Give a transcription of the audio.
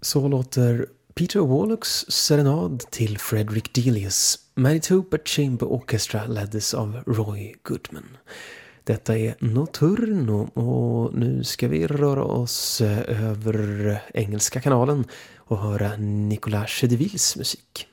Så låter Peter Wallachs serenad till Frederick Delius. Manitoba Chamber Orchestra leddes av Roy Goodman. Detta är Notturno och nu ska vi röra oss över Engelska kanalen och höra Nicolas Chedevilles musik.